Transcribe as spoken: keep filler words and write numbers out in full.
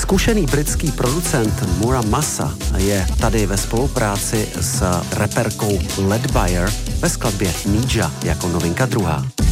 Zkušený britský producent Mura Massa je tady ve spolupráci s raperkou Leadbyer ve skladbě Ninja jako novinka druhá.